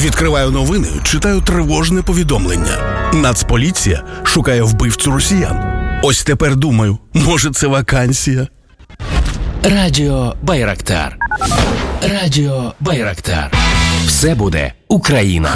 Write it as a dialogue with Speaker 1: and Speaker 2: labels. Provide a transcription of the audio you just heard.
Speaker 1: Відкриваю новини, читаю тривожне повідомлення. Нацполіція шукає вбивцю росіян. Ось тепер думаю, може це вакансія?
Speaker 2: Радіо Байрактар. Радіо Байрактар. Все буде Україна.